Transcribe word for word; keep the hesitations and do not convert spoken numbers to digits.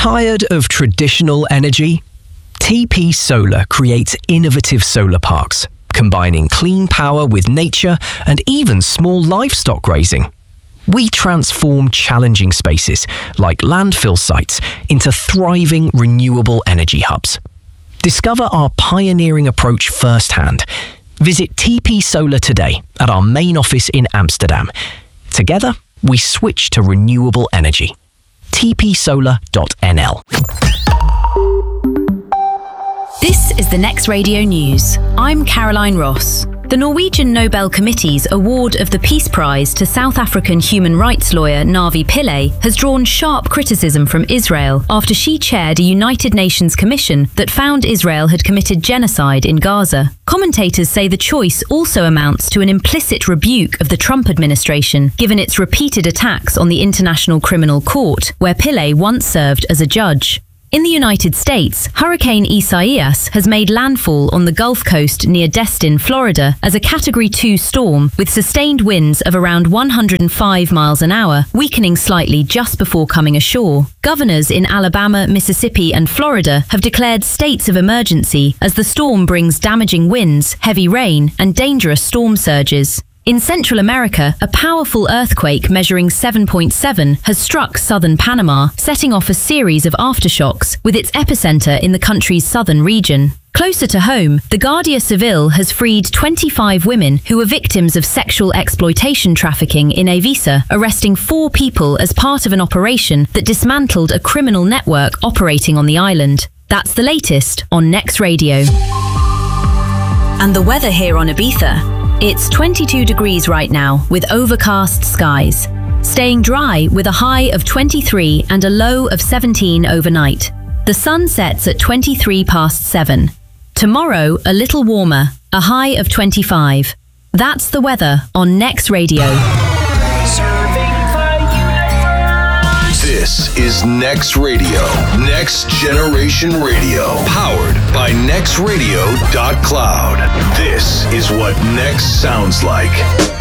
Tired of traditional energy? T P Solar creates innovative solar parks, combining clean power with nature and even small livestock grazing. We transform challenging spaces, like landfill sites, into thriving renewable energy hubs. Discover our pioneering approach firsthand. Visit T P Solar today at our main office in Amsterdam. Together, we switch to renewable energy. t p solar dot n l. This is the Next Radio News. I'm Caroline Ross. The Norwegian Nobel Committee's award of the Peace Prize to South African human rights lawyer Navi Pillay has drawn sharp criticism from Israel after she chaired a United Nations commission that found Israel had committed genocide in Gaza. Commentators say the choice also amounts to an implicit rebuke of the Trump administration, given its repeated attacks on the International Criminal Court, where Pillay once served as a judge. In the United States, Hurricane Isaias has made landfall on the Gulf Coast near Destin, Florida, as a Category two storm with sustained winds of around one hundred five miles an hour, weakening slightly just before coming ashore. Governors in Alabama, Mississippi and Florida have declared states of emergency as the storm brings damaging winds, heavy rain and dangerous storm surges. In Central America, a powerful earthquake measuring seven point seven has struck southern Panama, setting off a series of aftershocks, with its epicenter in the country's southern region. Closer to home, the Guardia Civil has freed twenty-five women who were victims of sexual exploitation trafficking in Avisa, arresting four people as part of an operation that dismantled a criminal network operating on the island. That's the latest on Next Radio. And the weather here on Ibiza. It's twenty-two degrees right now with overcast skies. Staying dry with a high of twenty-three and a low of seventeen overnight. The sun sets at twenty-three past seven. Tomorrow, a little warmer, a high of twenty-five. That's the weather on Next Radio. This is Next Radio, Next Generation Radio, powered by next radio dot cloud. This is what Next sounds like.